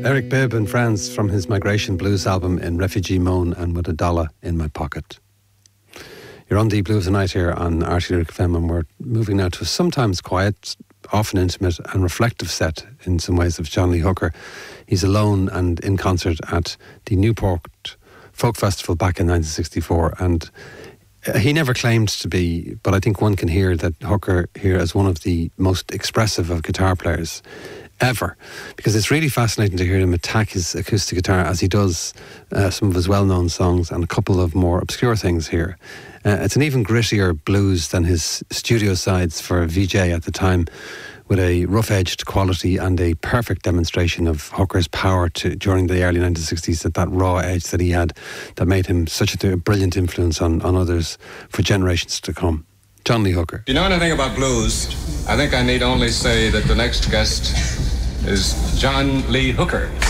Eric Bibb and Friends from his Migration Blues album in Refugee Moan and With a Dollar in My Pocket. You're on Deep Blues Tonight here on RTÉ Lyric FM, and we're moving now to a sometimes quiet, often intimate and reflective set in some ways of John Lee Hooker. He's alone and in concert at the Newport Folk Festival back in 1964, and he never claimed to be, but I think one can hear that Hooker here as one of the most expressive of guitar players ever, because it's really fascinating to hear him attack his acoustic guitar as he does some of his well-known songs and a couple of more obscure things here. It's an even grittier blues than his studio sides for VJ at the time, with a rough-edged quality and a perfect demonstration of Hooker's power during the early 1960s, that raw edge that he had that made him such a brilliant influence on others for generations to come. John Lee Hooker. If you know anything about blues, I think I need only say that the next guest is John Lee Hooker.